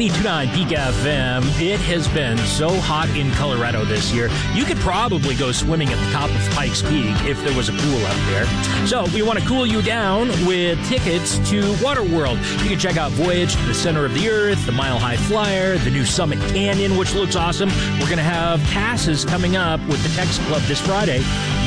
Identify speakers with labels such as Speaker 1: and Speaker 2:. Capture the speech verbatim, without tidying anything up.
Speaker 1: ninety-two point nine Peak F M. It has been so hot in Colorado this year. You could probably go swimming at the top of Pikes Peak if there was a pool up there. So we want to cool you down with tickets to Waterworld. You can check out Voyage to the Center of the Earth, the Mile High Flyer, the new Summit Canyon, which looks awesome. We're going to have passes coming up with the Text Club this Friday.